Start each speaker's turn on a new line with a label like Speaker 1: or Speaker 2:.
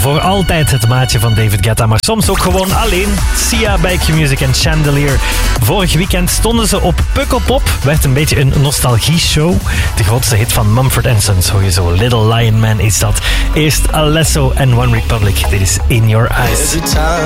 Speaker 1: voor altijd het maatje van David Guetta, maar soms ook gewoon alleen. Sia bij Q-Music en Chandelier. Vorig weekend stonden ze op Pukkelpop. Werd een beetje een nostalgie-show. De grootste hit van Mumford & Sons, hoor je zo. Little Lion Man is dat. Eerst Alesso en One Republic. Dit is In Your Eyes.